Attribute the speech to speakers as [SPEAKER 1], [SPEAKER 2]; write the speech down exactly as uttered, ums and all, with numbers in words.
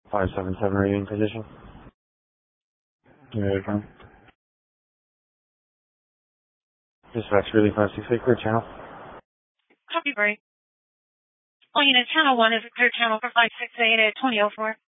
[SPEAKER 1] five seven seven rating position. Yeah, okay. Dispatch really fast, six eight clear channel.
[SPEAKER 2] Copy, break. All units, channel one is a clear channel for five six eight at twenty oh four.